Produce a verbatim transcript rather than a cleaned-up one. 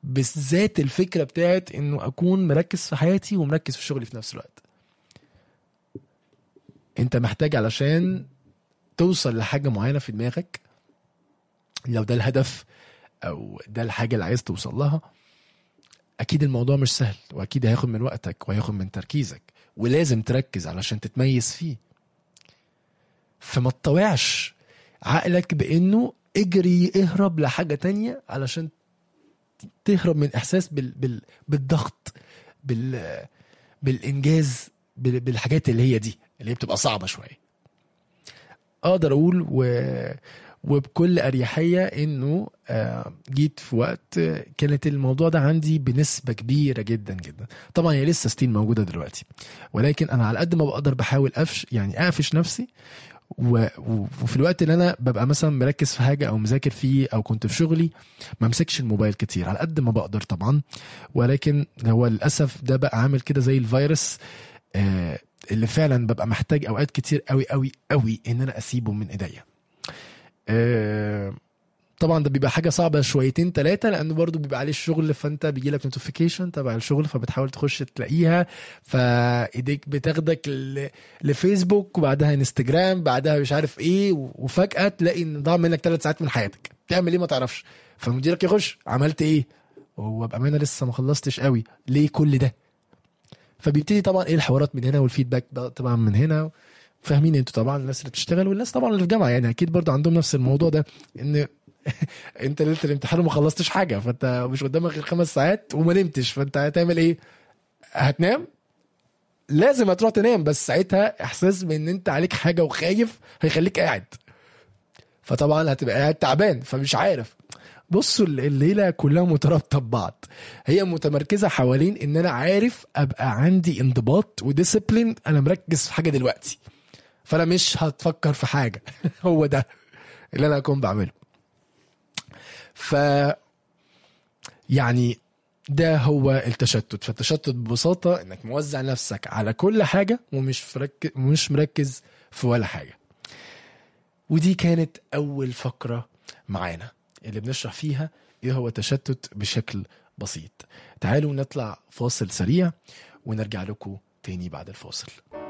بالذات الفكرة بتاعت انه اكون مركز في حياتي ومركز في شغلي في نفس الوقت. انت محتاج علشان توصل لحاجة معينة في دماغك، لو ده الهدف او ده الحاجة اللي عايز توصل لها، اكيد الموضوع مش سهل، واكيد هياخد من وقتك وهياخد من تركيزك، ولازم تركز علشان تتميز فيه. فما تطوعش عقلك بانه اجري اهرب لحاجة تانية علشان تهرب من احساس بال... بال... بالضغط، بال... بالانجاز، بال... بالحاجات اللي هي دي اللي هي بتبقى صعبة شوية. اقدر اقول و... وبكل اريحية انه جيت في وقت كانت الموضوع ده عندي بنسبة كبيرة جدا جدا. طبعا هي لسه ستيل موجودة دلوقتي، ولكن انا على قد ما بقدر بحاول افش يعني اقفش نفسي، وفي الوقت اللي انا ببقى مثلا مركز في حاجة او مذاكر فيه او كنت في شغلي ما امسكش الموبايل كتير على قد ما بقدر طبعا. ولكن هو للأسف ده بقى عامل كده زي الفيروس آه اللي فعلا ببقى محتاج اوقات كتير قوي قوي قوي ان انا اسيبه من ايديا. آه طبعا ده بيبقى حاجة صعبة شويتين ثلاثة، لأنه برضو بيبقى عليه الشغل، فأنت بيجيلك نوتيفيكيشن تبع الشغل فبتحاول تخش تلاقيها، فإيديك بتاخدك لفيسبوك وبعدها انستجرام بعدها مش عارف إيه، وفجأة تلاقي إن ضاع منك ثلاث ساعات من حياتك تعمل إيه ما تعرفش. فمديرك يخش عملت إيه، وهو بأمانة لسه ما خلصتش قوي ليه كل ده. فبيبتدي طبعا إيه الحوارات من هنا والفيدباك طبعا من هنا. فاهمين انتوا طبعا الناس اللي بتشتغل والناس طبعا اللي في جامعة يعني أكيد برضو عندهم نفس الموضوع ده، إن انت ليله الامتحان وما خلصتش حاجه، فانت مش قدامك غير خمس ساعات وما نمتش، فانت هتعمل ايه؟ هتنام؟ لازم هتروح تنام، بس ساعتها احساس بان انت عليك حاجه وخايف هيخليك قاعد، فطبعا هتبقى قاعد تعبان فمش عارف. بصوا الليله كلها مترابطه ببعض، هي متمركزه حوالين ان انا عارف ابقى عندي انضباط وديسيبلين، انا مركز في حاجه دلوقتي فانا مش هتفكر في حاجه هو ده اللي انا اكون بعمله. ف يعني ده هو التشتت. فالتشتت ببساطة انك موزع نفسك على كل حاجة ومش فرك... ومش مركز في ولا حاجة. ودي كانت اول فقرة معانا اللي بنشرح فيها ايه هو التشتت بشكل بسيط. تعالوا نطلع فاصل سريع ونرجع لكم تاني بعد الفاصل.